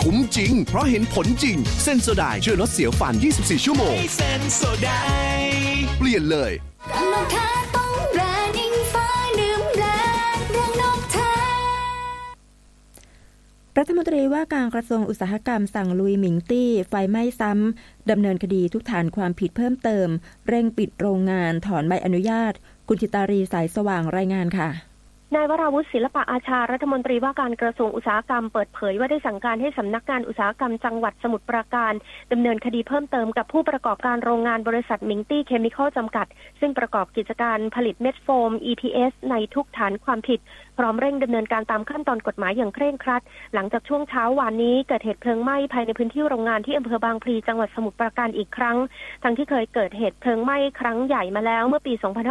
คุ้มจริงเพราะเห็นผลจริงเซนโซไดช่วยลดเสียวฟัน24ชั่วโมงเซนโซไดเปลี่ยนเลยรัฐมนตรีว่าการกระทรวงอุตสาหกรรมสั่งลุยหมิงตี้ไฟไหม้ซ้ำดำเนินคดีทุกฐานความผิดเพิ่มเติมเร่งปิดโรงงานถอนใบอนุญาตคุณธิตารีสายสว่างรายงานค่ะนายวราวุฒิศิลปะอาชารัฐมนตรีว่าการกระทรวงอุตสาหกรรมเปิดเผยว่าได้สั่งการให้สำนักงานอุตสาหกรรมจังหวัดสมุทรปราการดำเนินคดีเพิ่มเติมกับผู้ประกอบการโรงงานบริษัทมิงตี้เคมีคอลจำกัดซึ่งประกอบกิจการผลิตเม็ดโฟม EPS ในทุกฐานความผิดพร้อมเร่งดำเนินการตามขั้นตอนกฎหมายอย่างเคร่งครัดหลังจากช่วงเช้าวานนี้เกิดเหตุเพลิงไหม้ภายในพื้นที่โรงงานที่อำเภอบางพลีจังหวัดสมุทรปราการอีกครั้งทั้งที่เคยเกิดเหตุเพลิงไหม้ครั้งใหญ่มาแล้วเมื่อปี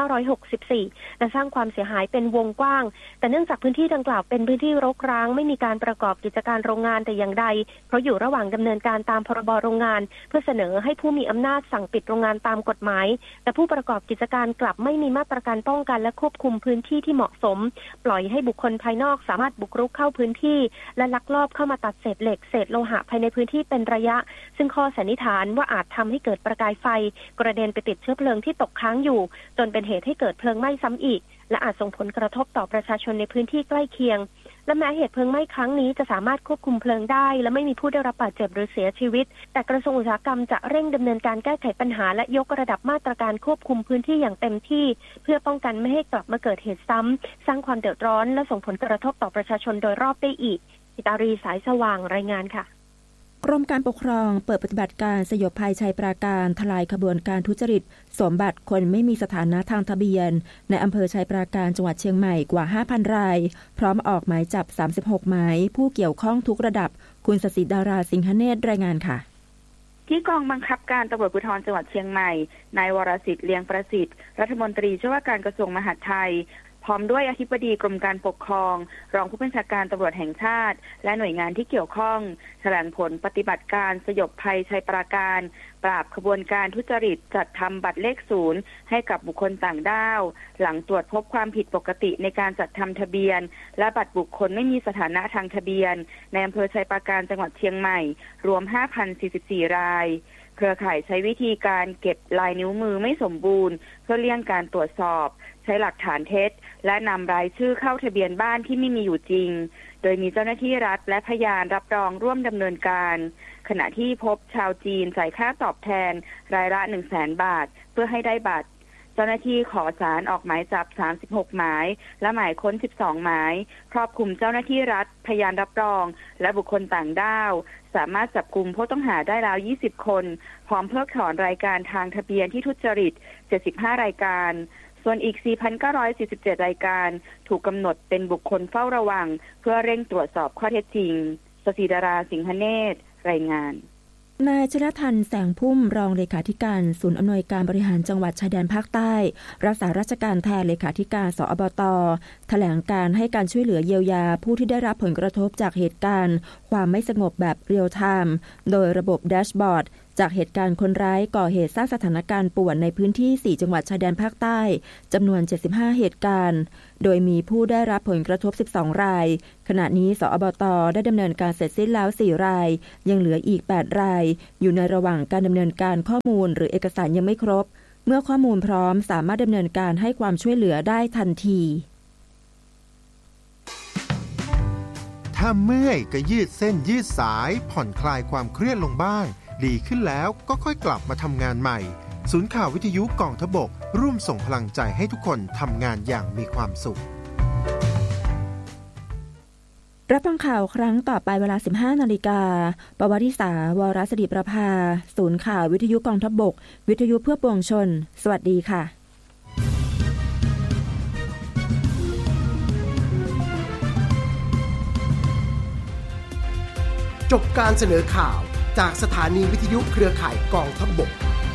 2564 และสร้างความเสียหายเป็นวงกว้างแต่เนื่องจากพื้นที่ดังกล่าวเป็นพื้นที่รกร้างไม่มีการประกอบกิจการโรงงานแต่อย่างใดเพราะอยู่ระหว่างดำเนินการตามพรบโรงงานเพื่อเสนอให้ผู้มีอำนาจสั่งปิดโรงงานตามกฎหมายแต่ผู้ประกอบกิจการกลับไม่มีมาตรการป้องกันและควบคุมพื้นที่ที่เหมาะสมปล่อยให้บุคคลภายนอกสามารถบุกรุกเข้าพื้นที่และลักลอบเข้ามาตัดเศษเหล็กเศษโลหะภายในพื้นที่เป็นระยะซึ่งข้อสันนิษฐานว่าอาจทำให้เกิดประกายไฟกระเด็นไปติดเชื้อเพลิงที่ตกค้างอยู่จนเป็นเหตุให้เกิดเพลิงไหม้ซ้ำอีกและอาจส่งผลกระทบต่อประชาชนในพื้นที่ใกล้เคียงและแม้เหตุเพลิงไหม้ครั้งนี้จะสามารถควบคุมเพลิงได้และไม่มีผู้ได้รับบาดเจ็บหรือเสียชีวิตแต่กระทรวงอุตสาหกรรมจะเร่งดำเนินการแก้ไขปัญหาและยกระดับมาตรการควบคุมพื้นที่อย่างเต็มที่เพื่อป้องกันไม่ให้กลับมาเกิดเหตุซ้ำสร้างความเดือดร้อนและส่งผลกระทบต่อประชาชนโดยรอบได้อีกธิตารีสายสว่างรายงานค่ะกรมการปกครองเปิดปฏิบัติการสยบภัยชัยปราการทลายขบวนการทุจริตสวมบัตรคนไม่มีสถานะทางทะเบียนในอำเภอชัยปราการจังหวัดเชียงใหม่กว่า 5,000 รายพร้อมออกหมายจับ36หมายผู้เกี่ยวข้องทุกระดับคุณศศิดาราสิงหเนตรรายงานค่ะที่กองบังคับการตำรวจภูธรจังหวัดเชียงใหม่นายวรสิทธิ์เลียงประสิทธิ์รัฐมนตรีช่วยว่าการกระทรวงมหาดไทยพร้อมด้วยอธิบดีกรมการปกครองรองผู้บัญชาการตำรวจแห่งชาติและหน่วยงานที่เกี่ยวข้องแถลงผลปฏิบัติการสยบภัยชัยปราการปราบขบวนการทุจริตจัดทำบัตรเลข0ให้กับบุคคลต่างด้าวหลังตรวจพบความผิดปกติในการจัดทำทะเบียนและบัตรบุคคลไม่มีสถานะทางทะเบียนในอำเภอชัยปราการจังหวัดเชียงใหม่รวม 5,044 รายเครือข่ายใช้วิธีการเก็บลายนิ้วมือไม่สมบูรณ์เพื่อเลี่ยงการตรวจสอบใช้หลักฐานเท็จและนำรายชื่อเข้าทะเบียนบ้านที่ไม่มีอยู่จริงโดยมีเจ้าหน้าที่รัฐและพยานรับรองร่วมดำเนินการขณะที่พบชาวจีนจ่ายค่าตอบแทนรายละ 100,000 บาทเพื่อให้ได้บัตรเจ้าหน้าที่ขอศาลออกหมายจับ36หมายและหมายค้น12หมายครอบคลุมเจ้าหน้าที่รัฐพยานรับรองและบุคคลต่างด้าวสามารถจับกุมผู้ต้องหาได้แล้ว20คนพร้อมเพิกถอนรายการทางทะเบียนที่ทุจริต75รายการส่วนอีก 4,947 รายการถูกกำหนดเป็นบุคคลเฝ้าระวังเพื่อเร่งตรวจสอบข้อเท็จจริงศศิดาราสิงหเนตรรายงานนายชลทันแสงพุ่มรองเลขาธิการศูนย์อำนวยการบริหารจังหวัดชายแดนภาคใต้รักษาราชการแทนเลขาธิการสอบต.แถลงการให้การช่วยเหลือเยียวยาผู้ที่ได้รับผลกระทบจากเหตุการณ์ความไม่สงบแบบเรียลไทม์โดยระบบแดชบอร์ดจากเหตุการณ์คนร้ายก่อเหตุสร้างสถานการณ์ป่วนในพื้นที่4จังหวัดชายแดนภาคใต้จำนวน75เหตุการณ์โดยมีผู้ได้รับผลกระทบ12รายขณะนี้สอบต.ได้ดำเนินการเสร็จสิ้นแล้ว4รายยังเหลืออีก8รายอยู่ในระหว่างการดำเนินการข้อมูลหรือเอกสารยังไม่ครบเมื่อข้อมูลพร้อมสามารถดำเนินการให้ความช่วยเหลือได้ทันทีถ้าเมื่อยก็ยืดเส้นยืดสายผ่อนคลายความเครียดลงบ้างดีขึ้นแล้วก็ค่อยกลับมาทำงานใหม่ศูนย์ข่าววิทยุกองทพบกร่วมส่งพลังใจให้ทุกคนทำงานอย่างมีความสุขรับฟังข่าวครั้งต่อไปเวลา 15:00 น.ปวริษาวรศิริประภาศูนย์ข่าววิทยุกองทพบกวิทยุเพื่อปวงชนสวัสดีค่ะจบการเสนอข่าวจากสถานีวิทยุเครือข่ายกองทัพบก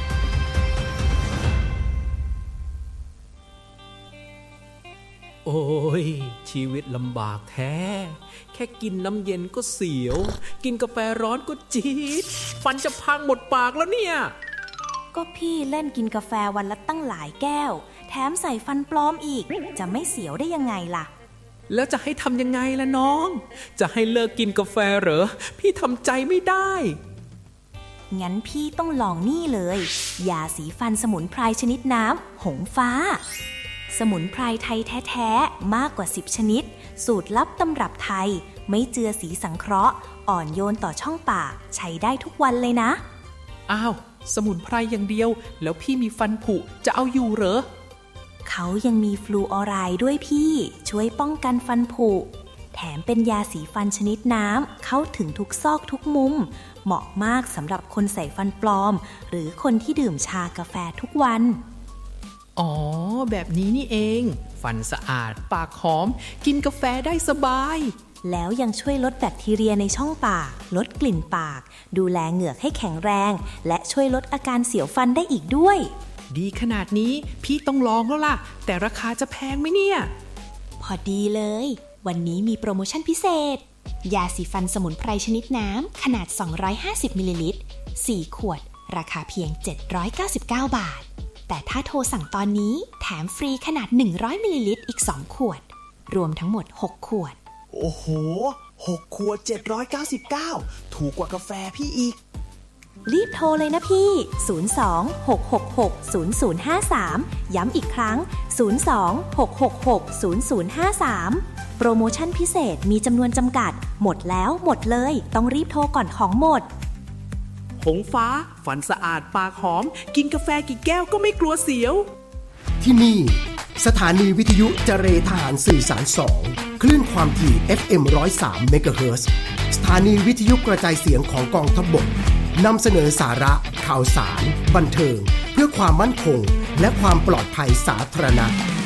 โอ้ยชีวิตลำบากแท้แค่กินน้ำเย็นก็เสียวกินกาแฟร้อนก็จี๊ดฟันจะพังหมดปากแล้วเนี่ยก็พี่เล่นกินกาแฟวันละตั้งหลายแก้วแถมใส่ฟันปลอมอีกจะไม่เสียวได้ยังไงล่ะแล้วจะให้ทำยังไงล่ะน้องจะให้เลิกกินกาแฟเหรอพี่ทำใจไม่ได้งั้นพี่ต้องลองนี่เลยยาสีฟันสมุนไพรชนิดน้ำหงฟ้าสมุนไพรไทยแท้ๆมากกว่า10ชนิดสูตรลับตำรับไทยไม่เจือสีสังเคราะห์อ่อนโยนต่อช่องปากใช้ได้ทุกวันเลยนะอ้าวสมุนไพรอย่างเดียวแล้วพี่มีฟันผุจะเอาอยู่เหรอเขายังมีฟลูออไรด์ด้วยพี่ช่วยป้องกันฟันผุแถมเป็นยาสีฟันชนิดน้ำเข้าถึงทุกซอกทุกมุมเหมาะมากสำหรับคนใส่ฟันปลอมหรือคนที่ดื่มชากาแฟทุกวันอ๋อแบบนี้นี่เองฟันสะอาดปากหอมกินกาแฟได้สบายแล้วยังช่วยลดแบคทีเรียในช่องปากลดกลิ่นปากดูแลเหงือกให้แข็งแรงและช่วยลดอาการเสียวฟันได้อีกด้วยดีขนาดนี้พี่ต้องลองแล้วล่ะแต่ราคาจะแพงไหมเนี่ยพอดีเลยวันนี้มีโปรโมชั่นพิเศษยาสีฟันสมุนไพรชนิดน้ำขนาด250มิลลิลิตร4ขวดราคาเพียง799 บาทแต่ถ้าโทรสั่งตอนนี้แถมฟรีขนาด100มิลลิลิตรอีก2ขวดรวมทั้งหมด6ขวดโอ้โห6ขวด799ถูกกว่ากาแฟพี่อีกรีบโทรเลยนะพี่02-666-0053ย้ำอีกครั้ง02-666-0053โปรโมชั่นพิเศษมีจำนวนจำกัดหมดแล้วหมดเลยต้องรีบโทรก่อนของหมดหงฟ้าฟันสะอาดปากหอมกินกาแฟกี่แก้วก็ไม่กลัวเสียวที่นี่สถานีวิทยุเจรทหารสื่อสาร2คลื่นความถี่ FM 103 เมกะเฮิรตซ์สถานีวิทยุกระจายเสียงของกองทัพบกนำเสนอสาระข่าวสารบันเทิงเพื่อความมั่นคงและความปลอดภัยสาธารณะ